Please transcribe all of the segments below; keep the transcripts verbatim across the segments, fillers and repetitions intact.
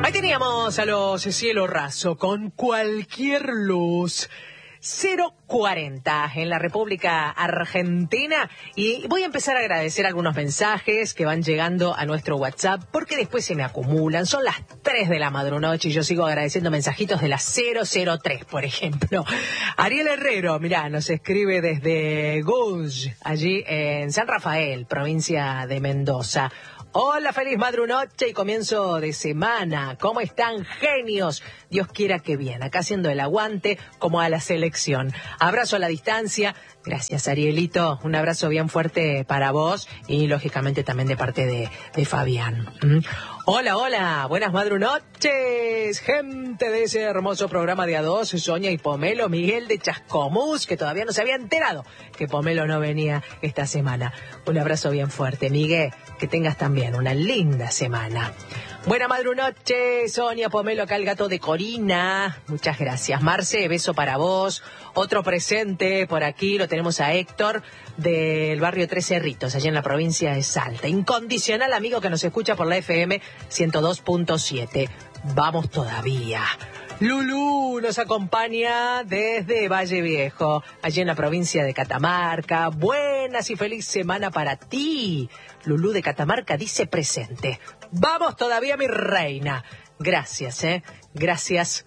Ahí teníamos a los Cielo Raso con Cualquier Luz. cero cuarenta en la República Argentina, y voy a empezar a agradecer algunos mensajes que van llegando a nuestro WhatsApp porque después se me acumulan. Son las tres de la madrunoche y yo sigo agradeciendo mensajitos de las cero cero tres, por ejemplo. Ariel Herrero, mirá, nos escribe desde Gush, allí en San Rafael, provincia de Mendoza. Hola, feliz madrunoche y comienzo de semana. ¿Cómo están, genios? Dios quiera que bien. Acá haciendo el aguante como a la selección. Abrazo a la distancia. Gracias, Arielito. Un abrazo bien fuerte para vos y, lógicamente, también de parte de, de Fabián. ¿Mm? Hola, hola. Buenas madrunoches. Gente de ese hermoso programa de A dos, Sonia y Pomelo, Miguel de Chascomús, que todavía no se había enterado que Pomelo no venía esta semana. Un abrazo bien fuerte, Miguel. Que tengas también una linda semana. Buena madrunoche, Sonia, Pomelo, acá el gato de Corina. Muchas gracias. Marce, beso para vos. Otro presente por aquí, lo tenemos a Héctor del barrio Tres Cerritos, allá en la provincia de Salta. Incondicional amigo que nos escucha por la F M ciento dos punto siete. Vamos todavía. Lulú nos acompaña desde Valle Viejo, allí en la provincia de Catamarca. Buenas y feliz semana para ti. Lulú de Catamarca dice presente. Vamos todavía, mi reina. Gracias, ¿eh? Gracias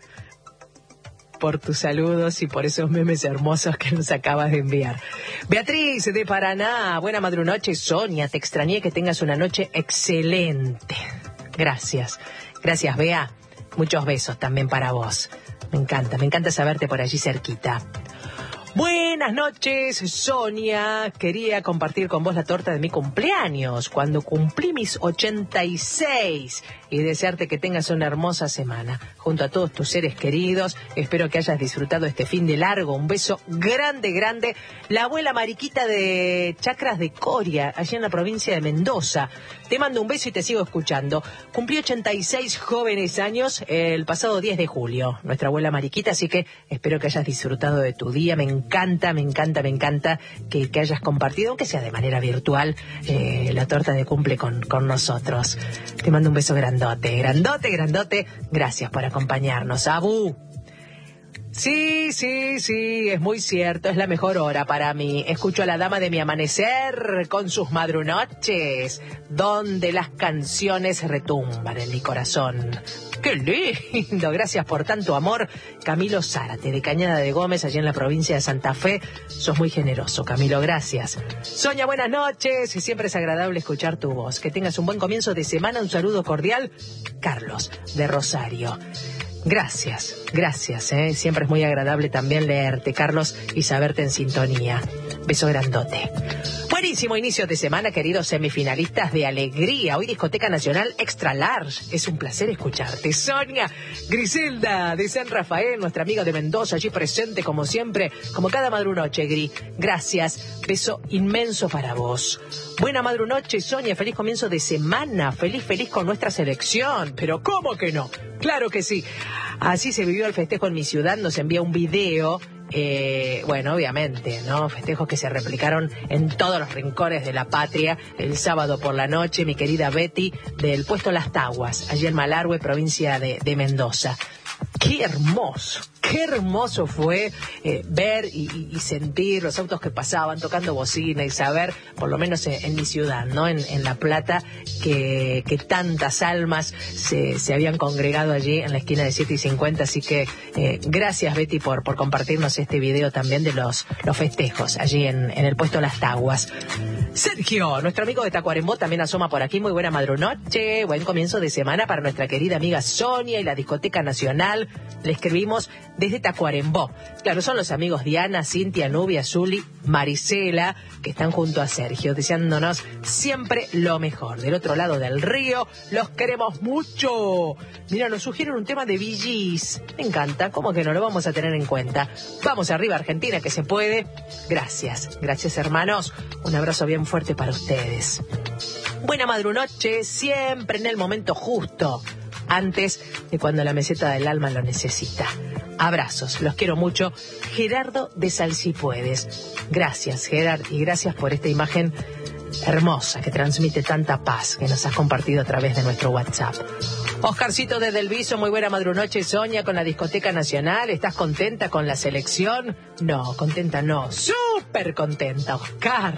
por tus saludos y por esos memes hermosos que nos acabas de enviar. Beatriz de Paraná, buena madrunoche. Sonia, te extrañé, que tengas una noche excelente. Gracias. Gracias, Bea. Muchos besos también para vos. Me encanta, me encanta saberte por allí cerquita. Buenas noches, Sonia. Quería compartir con vos la torta de mi cumpleaños, cuando cumplí mis ochenta y seis, y desearte que tengas una hermosa semana junto a todos tus seres queridos. Espero que hayas disfrutado este fin de largo. Un beso grande, grande. La abuela Mariquita de Chacras de Coria, allá en la provincia de Mendoza. Te mando un beso y te sigo escuchando. Cumplí ochenta y seis jóvenes años el pasado diez de julio, nuestra abuela Mariquita, así que espero que hayas disfrutado de tu día. Me encanta, me encanta, me encanta que, que hayas compartido, aunque sea de manera virtual, eh, la torta de cumple con, con nosotros. Te mando un beso grandote, grandote, grandote. Gracias por acompañarnos. Abu. Sí, sí, sí, es muy cierto, es la mejor hora para mí. Escucho a la dama de mi amanecer con sus madrunoches, donde las canciones retumban en mi corazón. ¡Qué lindo! Gracias por tanto amor. Camilo Zárate, de Cañada de Gómez, allá en la provincia de Santa Fe. Sos muy generoso, Camilo, gracias. Sonia, buenas noches. Siempre es agradable escuchar tu voz. Que tengas un buen comienzo de semana. Un saludo cordial. Carlos, de Rosario. Gracias, gracias, ¿eh? Siempre es muy agradable también leerte, Carlos, y saberte en sintonía. Beso grandote. Buenísimo inicio de semana, queridos semifinalistas de Alegría. Hoy Discoteca Nacional Extra Large. Es un placer escucharte. Sonia, Griselda de San Rafael, nuestra amiga de Mendoza, allí presente como siempre, como cada madrunoche, Gri. Gracias. Beso inmenso para vos. Buena madrunoche, Sonia. Feliz comienzo de semana. Feliz, feliz con nuestra selección. Pero ¿cómo que no? Claro que sí. Así se vivió el festejo en mi ciudad. Nos envía un video. Eh, bueno, obviamente, ¿no? Festejos que se replicaron en todos los rincones de la patria. El sábado por la noche, mi querida Betty, del puesto Las Taguas, allí en Malargüe, provincia de, de Mendoza. Qué hermoso, qué hermoso fue eh, ver y, y, y sentir los autos que pasaban tocando bocina y saber, por lo menos en, en mi ciudad, ¿no? En, en La Plata, que, que tantas almas se, se habían congregado allí en la esquina de siete y cincuenta. Así que eh, gracias, Betty, por, por compartirnos este video también de los, los festejos allí en, en el puesto Las Taguas. Sergio, nuestro amigo de Tacuarembó, también asoma por aquí. Muy buena madrunoche, buen comienzo de semana para nuestra querida amiga Sonia y la Discoteca Nacional. Le escribimos desde Tacuarembó. Claro, son los amigos Diana, Cintia, Nubia, Zuli, Marisela, que están junto a Sergio, deseándonos siempre lo mejor. Del otro lado del río, los queremos mucho. Mira, nos sugieren un tema de Bee Gees. Me encanta, ¿cómo que no lo vamos a tener en cuenta? Vamos arriba, Argentina, que se puede. Gracias, gracias, hermanos. Un abrazo bien fuerte para ustedes. Buena madrunoche, siempre en el momento justo, antes de cuando la meseta del alma lo necesita. Abrazos, los quiero mucho. Gerardo de Salsipuedes. Gracias, Gerard, y gracias por esta imagen hermosa que transmite tanta paz que nos has compartido a través de nuestro WhatsApp. Oscarcito desde el Viso, muy buena madrunoche. Sonia con la Discoteca Nacional. ¿Estás contenta con la selección? No, contenta no. Súper contenta, Oscar.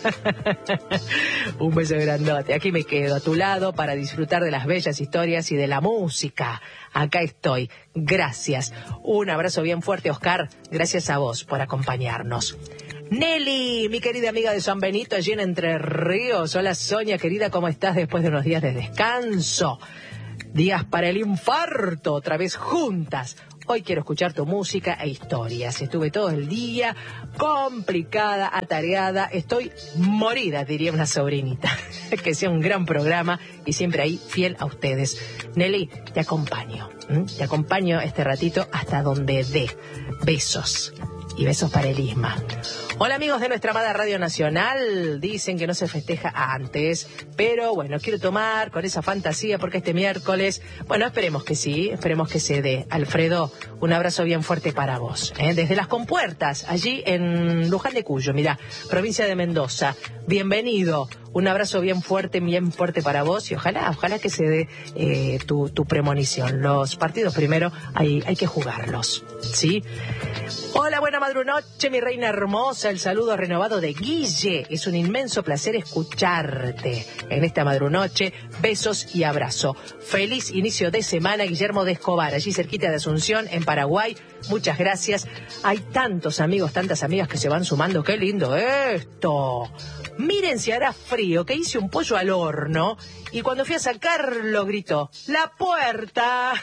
Un beso grandote. Aquí me quedo a tu lado para disfrutar de las bellas historias y de la música. Acá estoy. Gracias. Un abrazo bien fuerte, Oscar. Gracias a vos por acompañarnos. Nelly, mi querida amiga de San Benito, allí en Entre Ríos. Hola, Sonia, querida, ¿cómo estás después de unos días de descanso? Días para el infarto, otra vez juntas. Hoy quiero escuchar tu música e historias. Estuve todo el día complicada, atareada. Estoy morida, diría una sobrinita. Que sea un gran programa y siempre ahí fiel a ustedes. Nelly, te acompaño. ¿m? Te acompaño este ratito hasta donde dé. Besos. Y besos para el Isma. Hola amigos de nuestra amada Radio Nacional. Dicen que no se festeja antes, pero bueno, quiero tomar con esa fantasía porque este miércoles, bueno, esperemos que sí, esperemos que se dé. Alfredo, un abrazo bien fuerte para vos. ¿eh? Desde las compuertas, allí en Luján de Cuyo, mira, provincia de Mendoza. Bienvenido. Un abrazo bien fuerte, bien fuerte para vos y ojalá, ojalá que se dé eh, tu, tu premonición. Los partidos primero hay, hay que jugarlos, ¿sí? Hola, buena madrunoche, mi reina hermosa. El saludo renovado de Guille. Es un inmenso placer escucharte en esta madrunoche. Besos y abrazo. Feliz inicio de semana, Guillermo de Escobar, allí cerquita de Asunción, en Paraguay. Muchas gracias. Hay tantos amigos, tantas amigas que se van sumando. ¡Qué lindo esto! Miren si hará frío, que hice un pollo al horno y cuando fui a sacarlo gritó, ¡la puerta!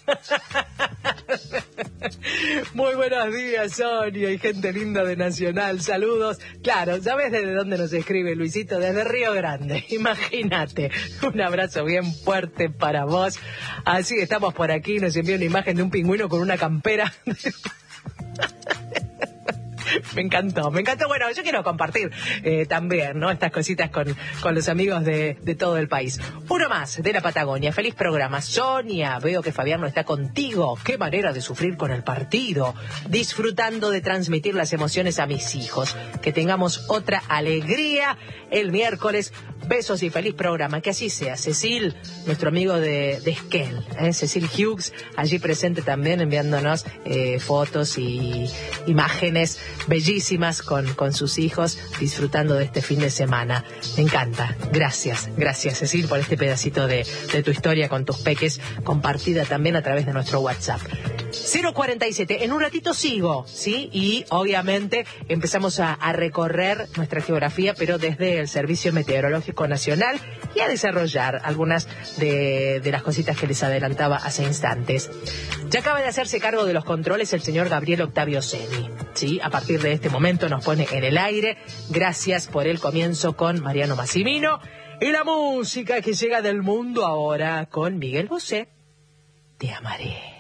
Muy buenos días, Sonia y gente linda de Nacional. Saludos. Claro, ¿sabes desde dónde nos escribe Luisito? Desde Río Grande. Imagínate. Un abrazo bien fuerte para vos. Así estamos por aquí. Nos envió una imagen de un pingüino con una campera. Me encantó, me encantó. Bueno, yo quiero compartir eh, también, ¿no? Estas cositas con, con los amigos de, de todo el país. Uno más de la Patagonia. Feliz programa. Sonia, veo que Fabián no está contigo. Qué manera de sufrir con el partido. Disfrutando de transmitir las emociones a mis hijos. Que tengamos otra alegría el miércoles. Besos y feliz programa. Que así sea. Cecil, nuestro amigo de, de Esquel, ¿eh? Cecil Hughes, allí presente también enviándonos eh, fotos y imágenes bellísimas con, con sus hijos, disfrutando de este fin de semana. Me encanta. Gracias, gracias Cecil por este pedacito de, de tu historia con tus peques, compartida también a través de nuestro WhatsApp. cero cuarenta y siete, en un ratito sigo, ¿sí? Y obviamente empezamos a, a recorrer nuestra geografía, pero desde el Servicio Meteorológico Nacional y a desarrollar algunas de, de las cositas que les adelantaba hace instantes. Ya acaba de hacerse cargo de los controles el señor Gabriel Octavio Seni, ¿sí? A partir de este momento nos pone en el aire. Gracias por el comienzo con Mariano Massimino y la música que llega del mundo ahora con Miguel Bosé. Te amaré.